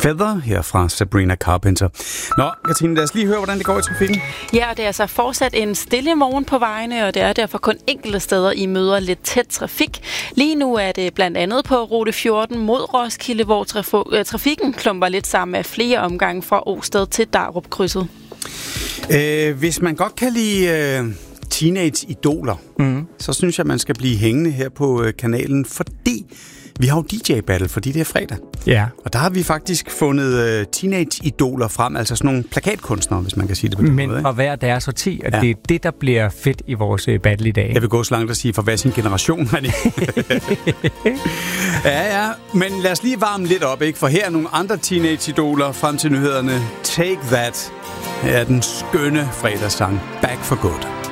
Feather her fra Sabrina Carpenter. Nå, Katrine, lad os lige høre, hvordan det går i trafikken. Ja, det er altså fortsat en stille morgen på vejene, og det er derfor kun enkelte steder, I møder lidt tæt trafik. Lige nu er det blandt andet på rute 14 mod Roskilde, hvor trafikken klumper lidt sammen af flere omgange fra Osted til Darup-krydset. Hvis man godt kan lide teenage-idoler, så synes jeg, man skal blive hængende her på kanalen, fordi vi har jo DJ-battle, fordi det er fredag. Ja. Og der har vi faktisk fundet teenage-idoler frem, altså sådan nogle plakatkunstnere, hvis man kan sige det på den måde. Men fra hver deres årti, og det er det, der bliver fedt i vores battle i dag. Jeg vil gå så langt at sige, for hver sin generation. Ja, men lad os lige varme lidt op, ikke? For her er nogle andre teenage-idoler frem til nyhederne. Take That er den skønne fredagssang Back for Good.